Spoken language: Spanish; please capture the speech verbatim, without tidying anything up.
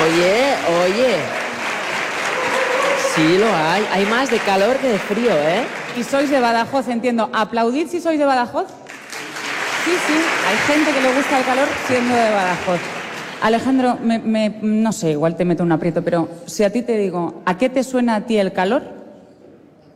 Oye, oye. Sí, lo hay. Hay más de calor que de frío, ¿eh? Y sois de Badajoz, entiendo. ¿Aplaudid si sois de Badajoz? Sí, sí. Hay gente que le gusta el calor siendo de Badajoz. Alejandro, me, me, no sé, igual te meto un aprieto, pero si a ti te digo, ¿a qué te suena a ti el calor?